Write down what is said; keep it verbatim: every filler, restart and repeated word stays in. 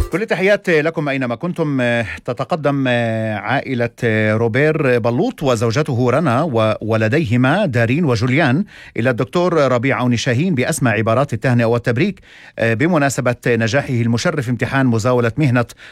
كل تحيات لكم أينما كنتم. تتقدم عائلة روبير بلوط وزوجته رنا وولديهما دارين وجوليان إلى الدكتور ربيع عوني شاهين بأسمى عبارات التهنئة والتبريك بمناسبة نجاحه المشرف امتحان مزاولة مهنة